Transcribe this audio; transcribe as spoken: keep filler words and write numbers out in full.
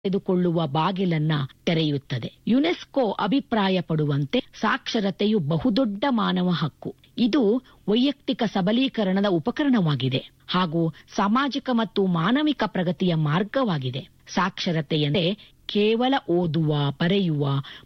ತೆಗೆದುಕೊಳ್ಳುವ ಬಾಗಿಲನ್ನ ತೆರೆಯುತ್ತದೆ. ಯುನೆಸ್ಕೋ ಅಭಿಪ್ರಾಯ ಪಡುವಂತೆ ಸಾಕ್ಷರತೆಯು ಬಹುದೊಡ್ಡ ಮಾನವ ಹಕ್ಕು. ಇದು ವೈಯಕ್ತಿಕ ಸಬಲೀಕರಣದ ಉಪಕರಣವಾಗಿದೆ ಹಾಗೂ ಸಾಮಾಜಿಕ ಮತ್ತು ಮಾನವಿಕ ಪ್ರಗತಿಯ ಮಾರ್ಗವಾಗಿದೆ. ಸಾಕ್ಷರತೆಯಂತೆ ಕೇವಲ ಓದುವ, ಬರೆಯುವ